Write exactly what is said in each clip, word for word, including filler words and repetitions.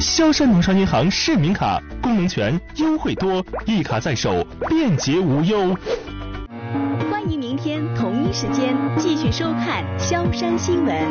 萧山农商银行市民卡，功能全，优惠多，一卡在手，便捷无忧。 欢迎明天同一时间继续收看萧山新闻。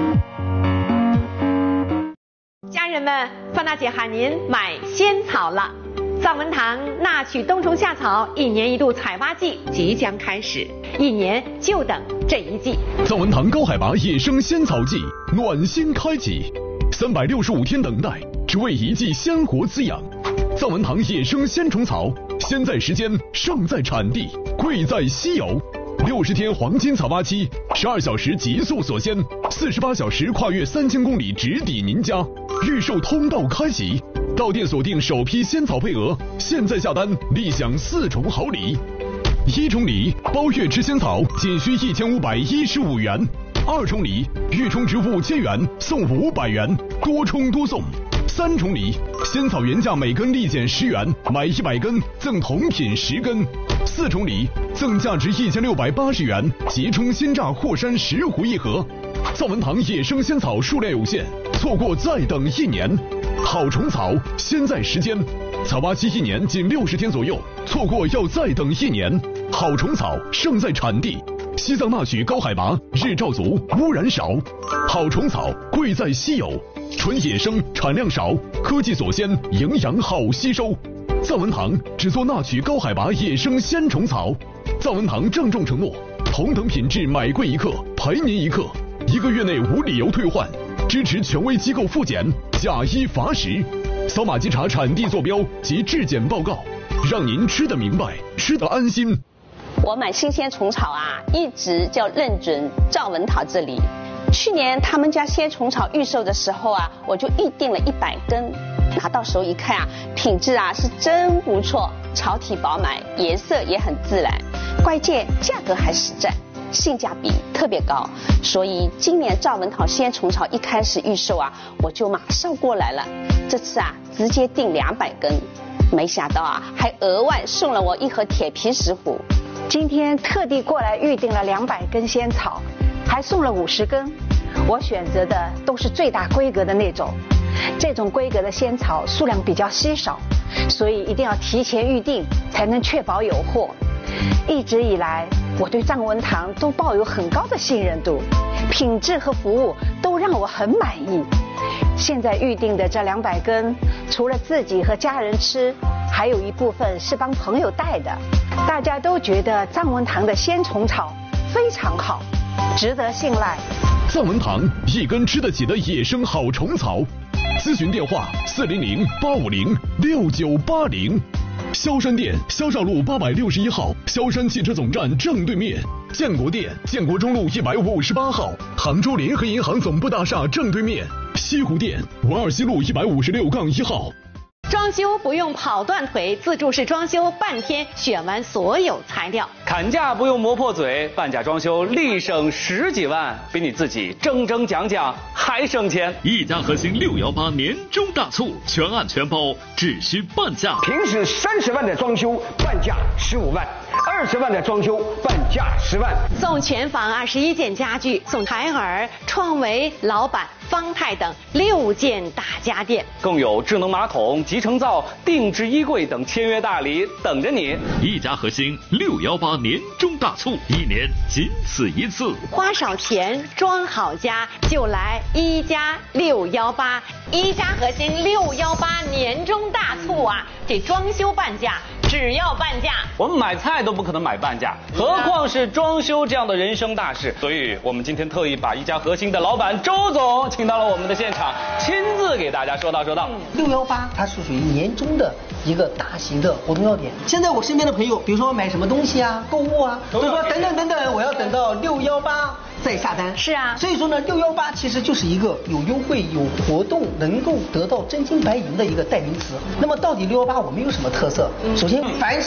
家人们，范大姐喊您买仙草了。藏文堂纳曲冬虫夏草一年一度采挖季即将开始，一年就等这一季。 藏文堂高海拔野生仙草季暖心开启，三百六十五天等待，只为一季鲜活滋养。藏文堂野生仙虫草，先在时间，上在产地，贵在稀有。六十天黄金采挖期，十二小时极速锁鲜，四十八小时跨越三千公里直抵您家。预售通道开启，到店锁定首批仙草配额，现在下单立享四重好礼。一重礼，包月吃仙草仅需一千五百一十五元；二重礼，预充值五千元送五百元，多充多送。三重礼，仙草原价每根立减十元，买一百根赠同品十根。四重礼，赠价值一千六百八十元即充鲜榨霍山十壶一盒。藏文堂野生仙草数量有限，错过再等一年。好虫草，先在时间，采挖期一年仅六十天左右，错过要再等一年。好虫草，胜在产地。西藏纳曲高海拔，日照足，污染少。好虫草，贵在稀有，纯野生，产量少，科技锁鲜，营养好吸收。藏文堂只做纳曲高海拔野生鲜虫草。藏文堂郑重承诺，同等品质买贵一克，赔您一克，一个月内无理由退换，支持权威机构复检，假一罚十。扫码稽查产地坐标及质检报告，让您吃得明白，吃得安心。 我买新鲜虫草啊，一直就认准藏文堂这里。去年他们家鲜虫草预售的时候啊，我就预定了一百根，拿到手一看啊，品质啊是真不错，草体饱满，颜色也很自然，关键价格还实在，性价比特别高。所以今年藏文堂鲜虫草一开始预售啊，我就马上过来了。这次啊，直接订两百根，没想到啊，还额外送了我一盒铁皮石斛。 今天特地过来预定了两百根仙草，还送了五十根。我选择的都是最大规格的那种，这种规格的仙草数量比较稀少，所以一定要提前预定，才能确保有货。一直以来，我对藏文堂都抱有很高的信任度，品质和服务都让我很满意。现在预定的这两百根，除了自己和家人吃，还有一部分是帮朋友带的。大家都觉得藏文堂的鲜虫草非常好，值得信赖。 藏文堂一根吃得起的野生好虫草，咨询电话四零零八五零六九八零。萧山店萧少路八百六十一号，萧山汽车总站正对面；建国店建国中路一百五十八号，杭州联合银行总部大厦正对面；西湖店文二西路一百五十六杠一号。 装修不用跑断腿，自助式装修半天选完所有材料。 砍价不用磨破嘴，半价装修立省十几万，比你自己争争讲讲还省钱。 一家核心六幺八年终大促，全案全包，只需半价。 平时三十万的装修，半价十五万；二十万的装修，半价十万。 送全房二十一件家具，送海尔、创维、老板、方太等六件大家电， 更有智能马桶、集成灶、定制衣柜等签约大礼等着你。 一家核心六幺八年终大促，一年仅此一次。 花少钱装好家，就来一加六幺八。一家核心六幺八年终大促啊！这装修半价，只要半价。 我们买菜都不可能买半价，何况是装修这样的人生大事。所以我们今天特意把一家核心的老板周总请到了我们的现场，亲自给大家说道说道。 六幺八它是属于年终的一个大型的活动要点。现在我身边的朋友，比如说买什么东西啊、购物啊，都说等等等等，我要等到六幺八再下单。 是啊， 所以说呢，六幺八其实就是一个有优惠、有活动，能够得到真金白银的一个代名词。那么到底六幺八我们有什么特色？首先，凡是